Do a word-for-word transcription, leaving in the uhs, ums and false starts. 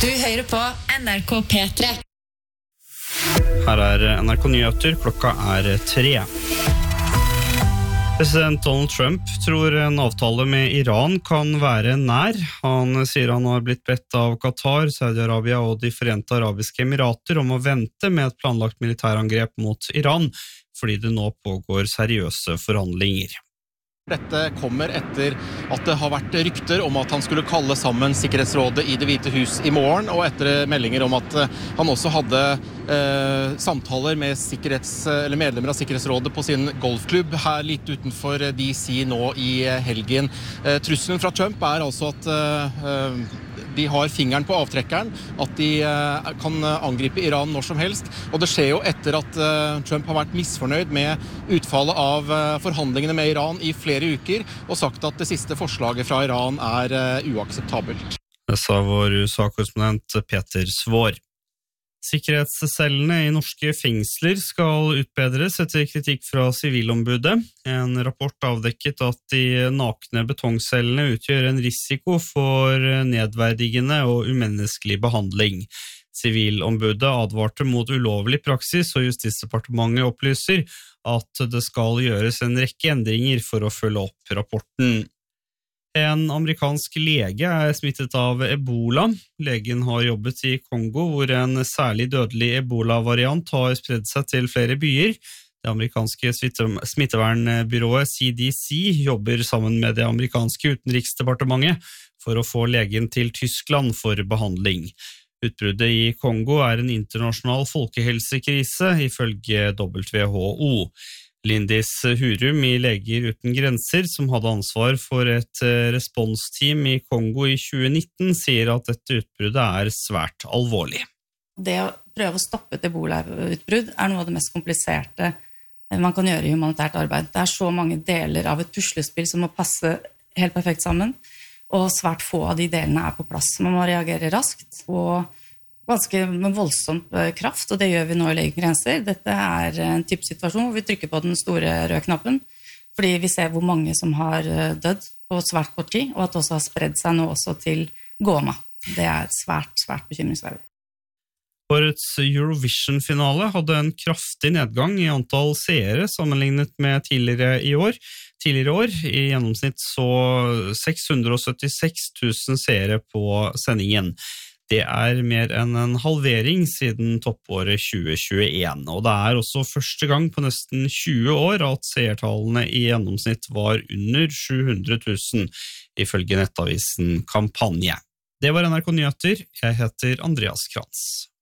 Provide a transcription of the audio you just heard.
Du hører på N R K P tre. Her er N R K Nyheter, klokka er tre. President Donald Trump tror en avtale med Iran kan være nær. Han sier han har blitt bedt av Qatar, Saudi-Arabia og de Forente Arabiske Emirater om å vente med et planlagt militærangrep mot Iran, fordi det nå pågår seriøse forhandlinger. Dette kommer etter at det har vært rykter om at han skulle kalle sammen Sikkerhetsrådet i Det hvite hus i morgen, og etter meldinger om at han også hadde eh, samtaler med sikkerhets, eller medlemmer av Sikkerhetsrådet på sin golfklubb her litt utenfor D C nå i helgen. Eh, trusselen fra Trump er altså at eh, de har fingeren på avtrekkeren, at de eh, kan angripe Iran når som helst, og det skjer jo etter at eh, Trump har vært misfornøyd med utfallet av eh, forhandlingene med Iran i flere uker, og sagt at det siste forslaget fra Iran er uh, uakseptabelt. Det sa vår U S A-korrespondent Peter Svår. Sikkerhetscellene i norske fengsler skal utbedres etter kritikk fra Sivilombudet. En rapport avdekket at de nakne betongcellene utgjør en risiko for nedverdigende og umenneskelig behandling. Sivilombudet advarte mot ulovlig praksis, og Justisdepartementet opplyser at det skal gjøres en rekke endringer for å følge opp rapporten. En amerikansk lege er smittet av Ebola. Legen har jobbet i Kongo, hvor en særlig dødelig Ebola-variant har spredd seg til flere byer. Det amerikanske smittevernbyrået C D C jobber sammen med det amerikanske utenriksdepartementet for å få legen til Tyskland for behandling. Utbruddet i Kongo er en internasjonal folkehelsekrise, ifølge W H O. Lindis Hurum i Leger uten grenser, som hadde ansvar for et responsteam i Kongo i tjue nitten, sier at dette utbruddet er svært alvorlig. Det å prøve å stoppe et Ebola-utbrudd er noe av det mest kompliserte man kan gjøre i humanitært arbeid. Det er så mange deler av et puslespill som må passe helt perfekt sammen, og svært få av de delene er på plass. Man må reagere raskt og ganske med voldsom kraft, og det gjør vi nå i Leger uten grenser. Dette er en type situasjon hvor vi trykker på den store røde knappen, fordi vi ser hvor mange som har dødd på svært kort tid, og at det også har spredd seg nå også til Goma. Det er svært, svært bekymringsverdig. Årets Eurovision-finale hadde en kraftig nedgang i antall seere sammenlignet med tidligere i år. Tidligere år, i gjennomsnitt så seks hundre syttiseks tusen seere på sendingen. Det er mer enn en halvering siden toppåret tjue tjueen, og det er også første gang på nesten tjue år at seertallene i gjennomsnitt var under sju hundre tusen, ifølge nettavisen Kampanje. Det var N R K Nyheter, jeg heter Andreas Krantz.